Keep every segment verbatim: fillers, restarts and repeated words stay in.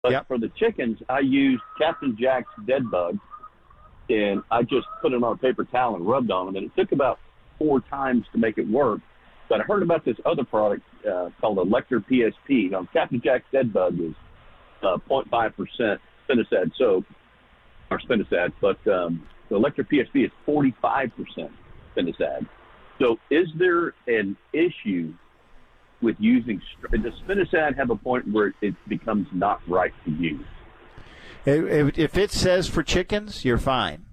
But Yep. for the chickens, I used Captain Jack's Dead Bug, and I just put it on a paper towel and rubbed on them, and it took about four times to make it work. But I heard about this other product uh, called Elector P S P. Now, Captain Jack's Dead Bug is uh, zero point five percent spinosad soap, or spinosad, but um, the Elector P S P is forty-five percent spinosad. So is there an issue with using, does spinosad have a point where it becomes not right to use? If, if it says for chickens, you're fine.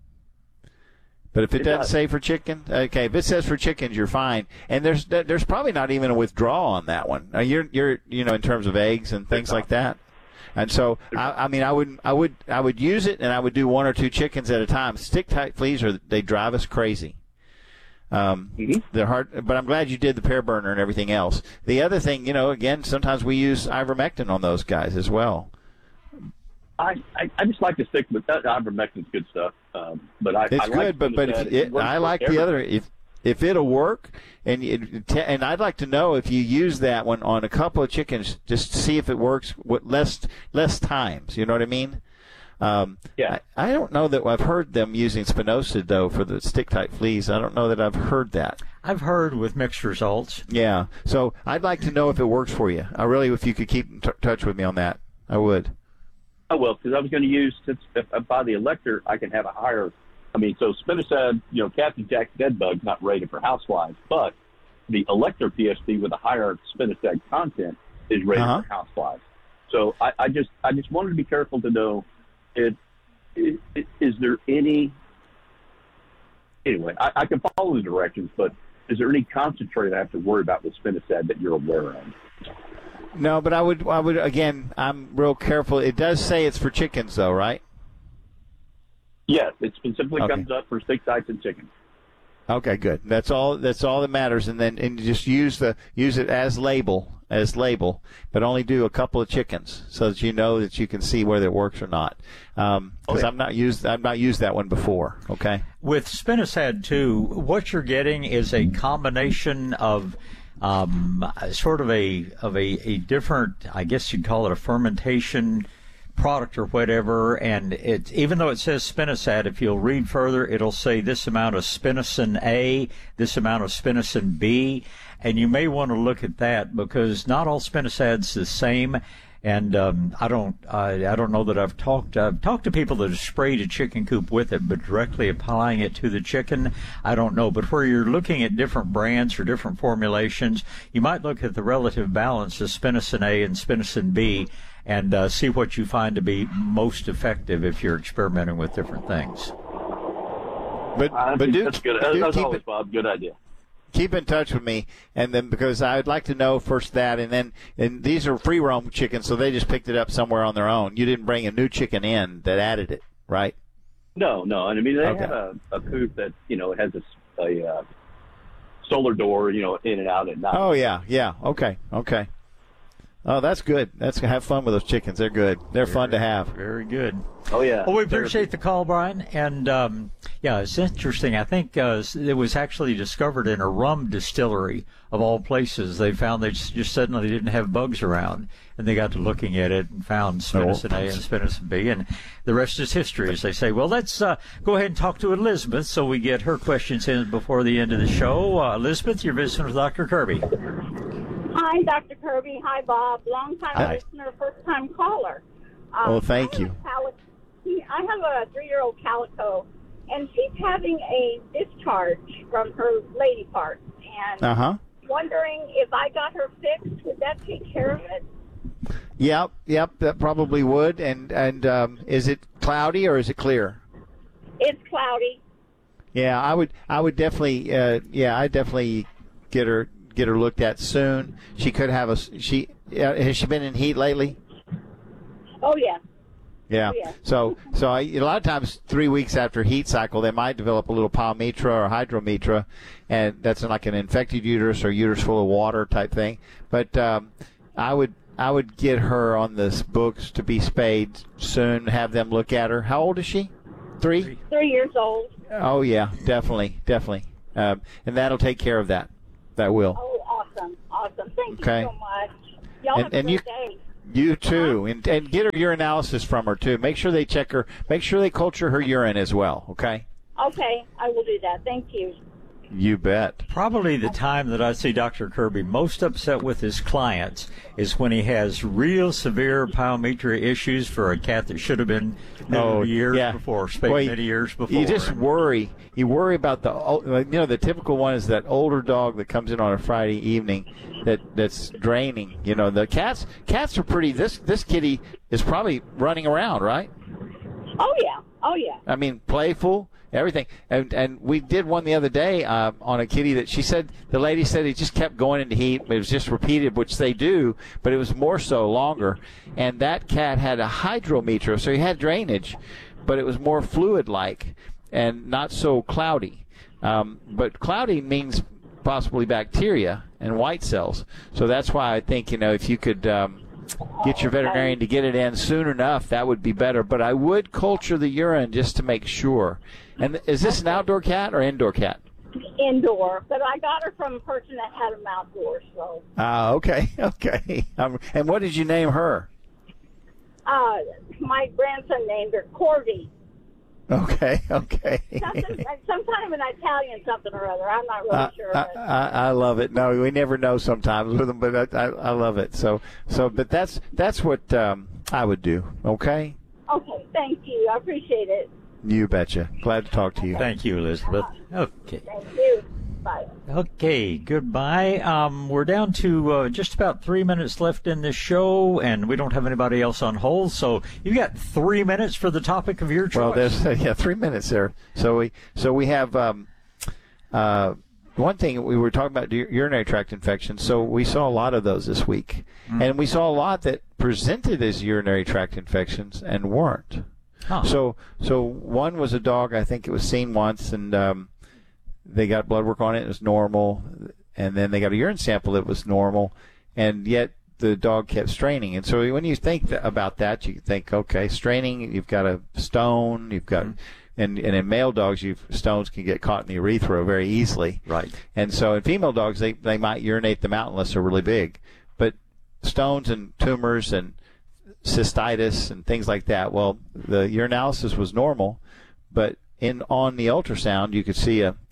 But if it, It doesn't does. say for chicken, okay. If it says for chickens, you're fine. And there's there's probably not even a withdrawal on that one. Uh, you're you're you know in terms of eggs and things like that. And so I, I mean I would I would I would use it, and I would do one or two chickens at a time. Stick tight fleas are they drive us crazy. Um, Mm-hmm. They're hard, but I'm glad you did the pear burner and everything else. The other thing, you know, again, sometimes we use ivermectin on those guys as well. I, I, I just like to stick with that. Ivermectin's good stuff, um, but I It's I like good, but but spinosad. if It it, works I for like the everything. other. If if it'll work, and it, and I'd like to know if you use that one on a couple of chickens, just to see if it works with less less times. You know what I mean? Um, Yeah. I, I don't know that I've heard them using spinosad though for the stick tight fleas. I don't know that I've heard that. I've heard with mixed results. Yeah. So I'd like to know if it works for you. I really, if you could keep in t- touch with me on that, I would. I will, because I was going to use, since if I buy the Elector, I can have a higher, I mean, so spinosad, you know, Captain Jack's Dead Bug's not rated for houseflies, but the Elector P S P with a higher spinosad content is rated Uh-huh. for houseflies. So I, I just I just wanted to be careful to know, it, it, it, is there any, anyway, I, I can follow the directions, but is there any concentrate I have to worry about with spinosad that you're aware of? No, but I would, I would again. I'm real careful. It does say it's for chickens, though, right? Yes, it specifically Okay. comes up for stick tights and chickens. Okay, good. That's all. That's all that matters. And then and just use the use it as label as label, but only do a couple of chickens so that you know that you can see whether it works or not. Because um, Oh, yeah. I've not used I've not used that one before. Okay. With spinosad too, what you're getting is a combination of um, sort of a of a, a different, I guess you'd call it a fermentation product or whatever, and it even though it says spinosad, if you'll read further, it'll say this amount of spinosyn A, this amount of spinosyn B, and you may want to look at that because not all spinosad's the same. And um, I don't, I, I don't know that I've talked. I've talked to people that have sprayed a chicken coop with it, but directly applying it to the chicken, I don't know. But where you're looking at different brands or different formulations, you might look at the relative balance of spinosyn A and spinosyn B, and uh, see what you find to be most effective if you're experimenting with different things. But I but think do, that's good. do That's keep always, it, Bob. Good idea. keep in touch with me, and then because I'd like to know first that, and then and these are free roam chickens, so they just picked it up somewhere on their own. You didn't bring a new chicken in that added it, right? No, no. And I mean, they Okay. have a, a coop that, you know, it has a, a uh, solar door, you know, in and out at night. Oh yeah, yeah. Okay, okay. Oh, that's good. That's have fun with those chickens. They're good. They're fun to have. Very good. Oh, yeah. Well, we appreciate the call, Brian. And, um, yeah, it's interesting. I think uh, it was actually discovered in a rum distillery, of all places. They found they just, just suddenly didn't have bugs around. And they got to looking at it and found spinosyn A and spinosyn B. And the rest is history, as they say. Well, let's uh, go ahead and talk to Elizabeth so we get her questions in before the end of the show. Uh, Elizabeth, you're visiting with Doctor Kirby. Hi, Doctor Kirby. Hi, Bob. Long-time Hi. listener, first-time caller. Um, Well, thank I have you. a cali- I have a three-year-old calico, and she's having a discharge from her lady part. And Uh huh. wondering if I got her fixed, would that take care of it? Yep, yep. That probably would. And and um, is it cloudy or is it clear? It's cloudy. Yeah, I would. I would definitely. Uh, yeah, I definitely get her get her looked at soon. She could have a. She uh, has she been in heat lately? Oh, yeah. Yeah. Oh, yeah. So so I, a lot of times three weeks after heat cycle, they might develop a little pyometra or hydrometra, and that's like an infected uterus or uterus full of water type thing. But um, I would I would get her on the books to be spayed soon. Have them look at her. How old is she? Three. Three years old. Oh yeah, definitely, definitely, um, and that'll take care of that. That will. Oh, awesome. Awesome. Thank Okay. you so much. Y'all And- have a and great you- day. You too, and, and get her urinalysis from her too. Make sure they check her. Make sure they culture her urine as well. Okay. Okay, I will do that. Thank you. You bet. Probably the time that I see Doctor Kirby most upset with his clients is when he has real severe pyometria issues for a cat that should have been Oh, years yeah. before, spayed Well, many years before. You just worry. You worry about the, you know, the typical one is that older dog that comes in on a Friday evening that that's draining. You know, the cats cats are pretty. This this kitty is probably running around, right? Oh, yeah. Oh, yeah. I mean, playful, everything. And and we did one the other day uh, on a kitty that she said, the lady said he just kept going into heat. It was just repeated, which they do, but it was more so longer. And that cat had a hydrometra, so he had drainage, but it was more fluid-like and not so cloudy. Um, but cloudy means possibly bacteria and white cells. So that's why I think, you know, if you could um, get your veterinarian to get it in soon enough, that would be better. But I would culture the urine just to make sure. And is this an outdoor cat or indoor cat? Indoor, but I got her from a person that had them outdoors. So. Ah, uh, okay, okay. Um, and what did you name her? Uh, my grandson named her Corby. Okay, okay. Something, some kind of an Italian something or other. I'm not really uh, sure. I, I, I love it. No, we never know sometimes with them, but I, I, I love it. So, so, but that's that's what um, I would do. Okay. Okay, thank you. I appreciate it. You betcha. Glad to talk to you. Thank you, Elizabeth. Okay. Thank you. Bye. Okay, goodbye. Um, we're down to uh, just about three minutes left in this show, and we don't have anybody else on hold, so you got three minutes for the topic of your choice. Well, there's uh, yeah, three minutes there. So we so we have um, uh, one thing we were talking about urinary tract infections. So we saw a lot of those this week, mm-hmm. and we saw a lot that presented as urinary tract infections and weren't. Huh. So so one was a dog. I think it was seen once, and um, they got blood work on it. It was normal, and then they got a urine sample that was normal, and yet the dog kept straining. And so when you think th- about that, you think, okay, straining. You've got a stone. You've got, mm-hmm. and and in male dogs, you've stones can get caught in the urethra very easily. Right. And so in female dogs, they they might urinate them out unless they're really big, but stones and tumors and cystitis and things like that. Well, the urinalysis was normal, but in on the ultrasound, you could see a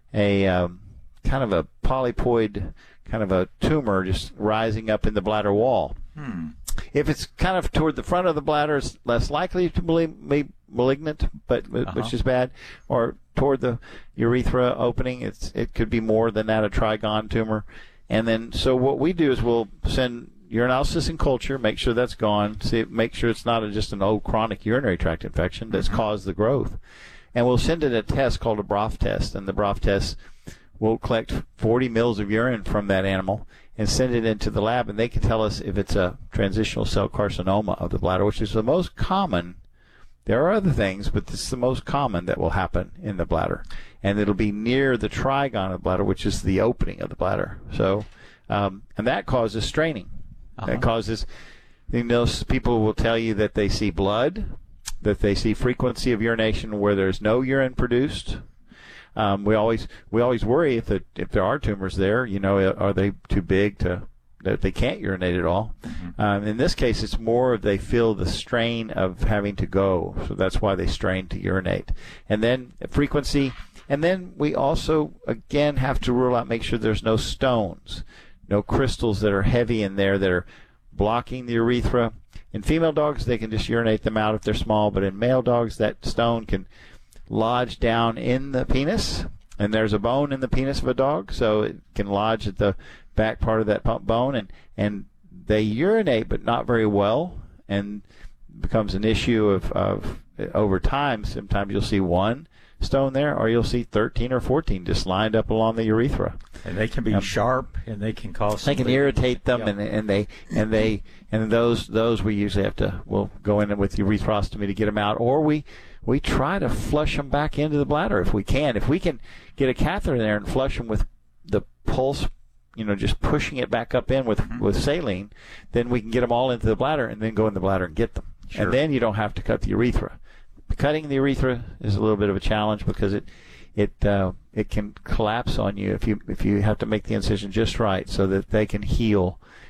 a um, kind of a polypoid, kind of a tumor just rising up in the bladder wall. Hmm. If it's kind of toward the front of the bladder, it's less likely to be malignant, but uh-huh. which is bad. Or toward the urethra opening, it's it could be more than that, a trigon tumor. And then, so what we do is we'll send urinalysis and culture, make sure that's gone, see, make sure it's not a, just an old chronic urinary tract infection that's mm-hmm. caused the growth. And we'll send it a test called a Broff test, and the Broff test will collect forty mils of urine from that animal and send it into the lab, and they can tell us if it's a transitional cell carcinoma of the bladder, which is the most common. There are other things, but this is the most common that will happen in the bladder. And it'll be near the trigon of the bladder, which is the opening of the bladder. So, um, and that causes straining. Uh-huh. That causes, you know, people will tell you that they see blood, that they see frequency of urination where there's no urine produced. Um, we always we always worry if it, if there are tumors there, you know, are they too big to that they can't urinate at all? Mm-hmm. Um, in this case, it's more they feel the strain of having to go, so that's why they strain to urinate. And then frequency, and then we also again have to rule out, make sure there's no stones, no crystals that are heavy in there that are blocking the urethra. In female dogs, they can just urinate them out if they're small, but in male dogs, that stone can lodge down in the penis, and there's a bone in the penis of a dog, so it can lodge at the back part of that pump bone, and, and they urinate, but not very well, and becomes an issue of, of over time. Sometimes you'll see one stone there, or you'll see thirteen or fourteen just lined up along the urethra. And they can be um, sharp, and they can cause. They can irritate them, yeah. and and they and they and those those we usually have to we'll go in with urethrostomy to get them out, or we we try to flush them back into the bladder if we can. If we can get a catheter in there and flush them with the pulse, you know, just pushing it back up in with mm-hmm. with saline, then we can get them all into the bladder and then go in the bladder and get them. Sure. And then you don't have to cut the urethra. Cutting the urethra is a little bit of a challenge because it it uh, it can collapse on you if you if you have to make the incision just right so that they can heal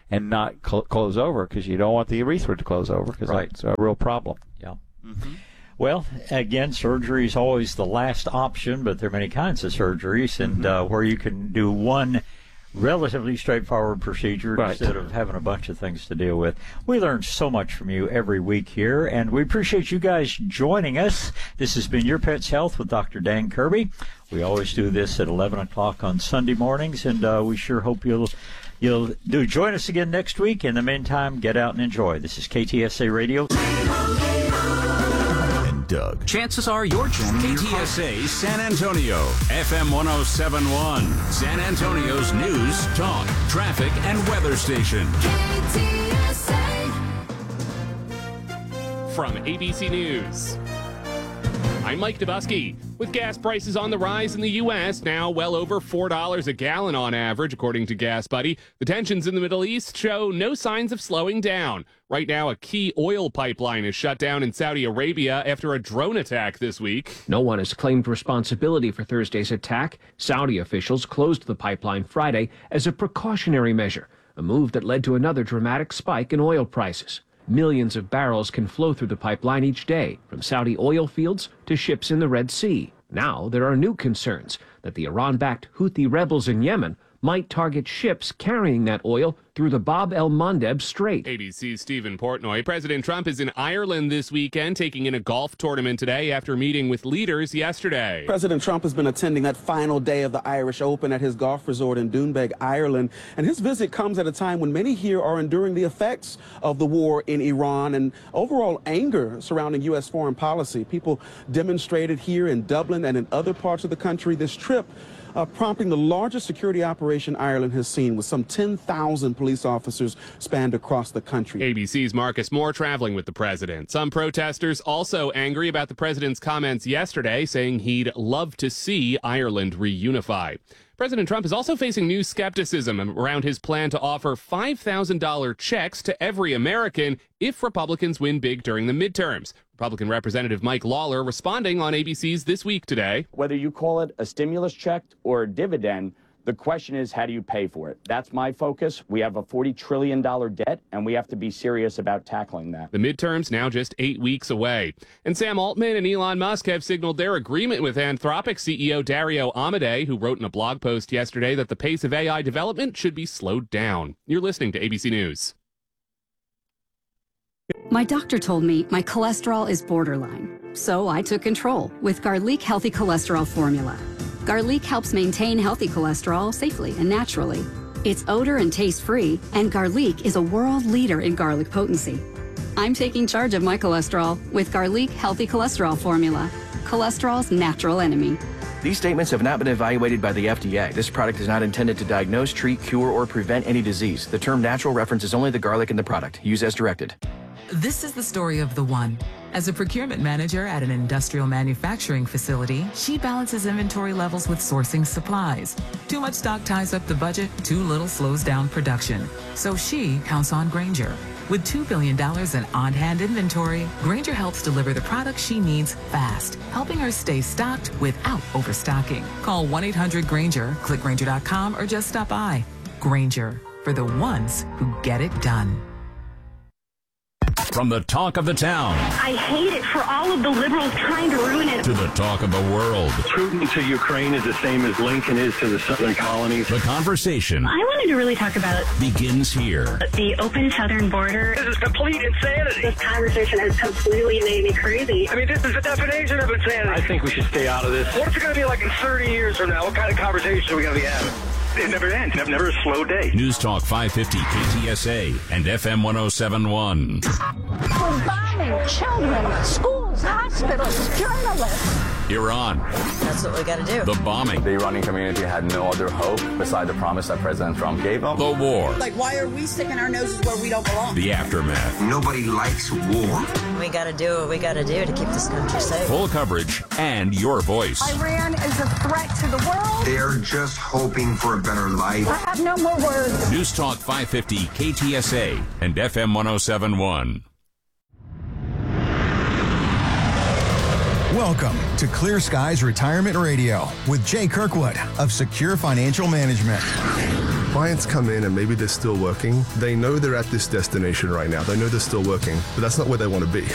and not cl- close over, because you don't want the urethra to close over, because Right. that's a real problem. Yeah. Mm-hmm. Well, again, surgery is always the last option, but there are many kinds of surgeries, and uh, where you can do one relatively straightforward procedure Right. instead of having a bunch of things to deal with. We learn so much from you every week here, and we appreciate you guys joining us. This has been Your Pet's Health with Doctor Dan Kirby. We always do this at eleven o'clock on Sunday mornings, and uh, we sure hope you'll you'll do join us again next week. In the meantime, get out and enjoy. This is K T S A Radio. Doug. Chances are you're K T S A San Antonio, F M one oh seven point one, San Antonio's news, talk, traffic, and weather station. K T S A. From A B C News, I'm Mike Dubusky. With gas prices on the rise in the U S, now well over four dollars a gallon on average, according to Gas Buddy, the tensions in the Middle East show no signs of slowing down. Right now, a key oil pipeline is shut down in Saudi Arabia after a drone attack this week. No one has claimed responsibility for Thursday's attack. Saudi officials closed the pipeline Friday as a precautionary measure, a move that led to another dramatic spike in oil prices. Millions of barrels can flow through the pipeline each day, from Saudi oil fields to ships in the Red Sea. Now there are new concerns that the Iran-backed Houthi rebels in Yemen might target ships carrying that oil through the Bab el-Mandeb Strait. A B C's Stephen Portnoy. President Trump is in Ireland this weekend, taking in a golf tournament today after meeting with leaders yesterday. President Trump has been attending that final day of the Irish Open at his golf resort in Doonbeg, Ireland. And his visit comes at a time when many here are enduring the effects of the war in Iran and overall anger surrounding U S foreign policy. People demonstrated here in Dublin and in other parts of the country this trip, Uh, prompting the largest security operation Ireland has seen, with some ten thousand police officers spanned across the country. A B C's Marcus Moore traveling with the president. Some protesters also angry about the president's comments yesterday, saying he'd love to see Ireland reunify. President Trump is also facing new skepticism around his plan to offer five thousand dollars checks to every American if Republicans win big during the midterms. Republican Representative Mike Lawler responding on A B C's This Week Today. Whether you call it a stimulus check or a dividend, the question is, how do you pay for it? That's my focus. We have a forty trillion dollars debt, and we have to be serious about tackling that. The midterms now just eight weeks away. And Sam Altman and Elon Musk have signaled their agreement with Anthropic C E O Dario Amodei, who wrote in a blog post yesterday that the pace of A I development should be slowed down. You're listening to A B C News. My doctor told me my cholesterol is borderline, so I took control with Garlic Healthy Cholesterol Formula. Garlic helps maintain healthy cholesterol safely and naturally. It's odor and taste-free, and Garlic is a world leader in garlic potency. I'm taking charge of my cholesterol with Garlic Healthy Cholesterol Formula, cholesterol's natural enemy. These statements have not been evaluated by the F D A. This product is not intended to diagnose, treat, cure, or prevent any disease. The term natural references only the garlic in the product. Use as directed. This is the story of the one. As a procurement manager at an industrial manufacturing facility, she balances inventory levels with sourcing supplies. Too much stock ties up the budget, too little slows down production. So she counts on Grainger. With two billion dollars in on-hand inventory, Grainger helps deliver the products she needs fast, helping her stay stocked without overstocking. Call one eight hundred Grainger, click Grainger dot com, or just stop by. Grainger, for the ones who get it done. From the talk of the town I hate it for all of the liberals trying to ruin it. to the talk of the world, Putin to Ukraine is the same as Lincoln is to the southern colonies. the conversation I wanted to really talk about begins here. the open southern border. This is complete insanity. This conversation has completely made me crazy. I mean, this is the definition of insanity. I think we should stay out of this. What's it going to be like in thirty years from now? What kind of conversation are we going to be having? It never ends. Never, never a slow day. News Talk five fifty K T S A and F M one oh seven point one. We're bombing children, schools, hospitals, journalists. Iran. That's what we got to do. The bombing. The Iranian community had no other hope beside the promise that President Trump gave them. The war. Like, why are we sticking our noses where we don't belong? The aftermath. Nobody likes war. We got to do what we got to do to keep this country safe. Full coverage and your voice. Iran is a threat to the world. They're just hoping for a better life. I have no more words. News Talk five fifty K T S A and F M one oh seven point one. Welcome to Clear Skies Retirement Radio with Jay Kirkwood of Secure Financial Management. clients come in and maybe they're still working, they know they're at this destination right now. They know they're still working, but that's not where they want to be.